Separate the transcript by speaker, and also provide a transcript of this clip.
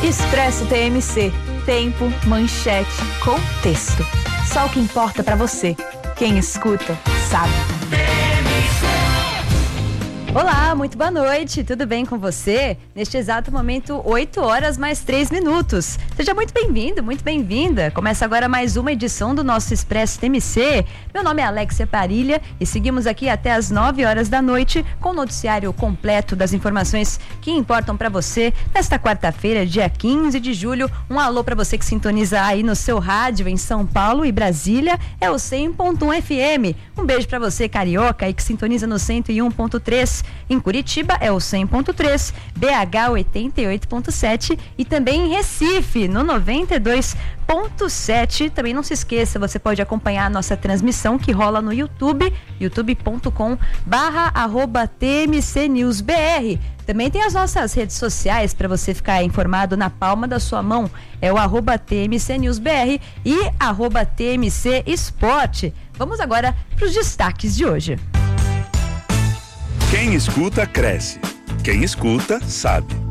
Speaker 1: Expresso TMC. Tempo, manchete, contexto. Só o que importa pra você. Quem escuta, sabe. Olá, muito boa noite, tudo bem com você? Neste exato momento, 8 horas mais 3 minutos. Seja muito bem-vindo, muito bem-vinda. Começa agora mais uma edição do nosso Expresso TMC. Meu nome é Alexia Parilha e seguimos aqui até as 9 horas da noite com o noticiário completo das informações que importam para você nesta quarta-feira, dia 15 de julho. Um alô para você que sintoniza aí no seu rádio em São Paulo e Brasília, é o 100.1 FM. Um beijo para você, carioca, aí que sintoniza no 101.3. Em Curitiba é o 100.3, BH 88.7 e também em Recife no 92.7. Também não se esqueça, você pode acompanhar a nossa transmissão que rola no YouTube, youtube.com/TMCNewsBR. Também tem as nossas redes sociais para você ficar informado na palma da sua mão. É o @TMCNewsBR e @TMCEsporte. Vamos agora para os destaques de hoje.
Speaker 2: Quem escuta, cresce. Quem escuta, sabe.